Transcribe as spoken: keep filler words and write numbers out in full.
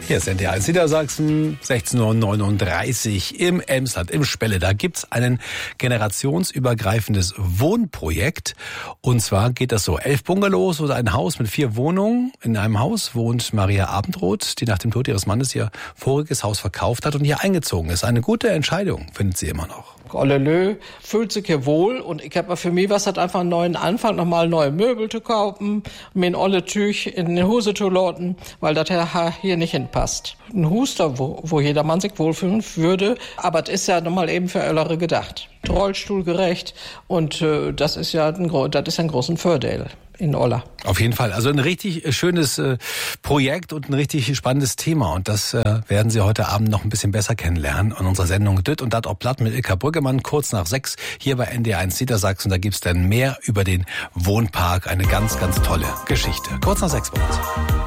Hier ist N D R eins Niedersachsen, sechzehn Uhr neununddreißig im Emsland, im Spelle. Da gibt's ein generationsübergreifendes Wohnprojekt. Und zwar geht das so, elf Bungalows oder ein Haus mit vier Wohnungen. In einem Haus wohnt Maria Abendroth, die nach dem Tod ihres Mannes ihr voriges Haus verkauft hat und hier eingezogen ist. Eine gute Entscheidung, findet sie immer noch. Ollelö, fühlt sich hier wohl und ich habe für mich was hat einfach einen neuen Anfang, nochmal neue Möbel zu kaufen, mir ein olle Tüch in den Hose zu loten, weil das hier nicht hinpasst. Ein Huster, wo, wo jedermann sich wohlfühlen würde, aber das ist ja nochmal eben für Ältere gedacht. Rollstuhlgerecht und äh, das ist ja ein, das ist ein großen Vorteil in Olla. Auf jeden Fall. Also ein richtig schönes äh, Projekt und ein richtig spannendes Thema. Und das äh, werden Sie heute Abend noch ein bisschen besser kennenlernen in unserer Sendung Dütt und Dat auch Platt mit Ilka Brüggemann, kurz nach sechs, hier bei N D R eins Niedersachsen. Da gibt's dann mehr über den Wohnpark. Eine ganz, ganz tolle Geschichte. Kurz nach sechs bei uns.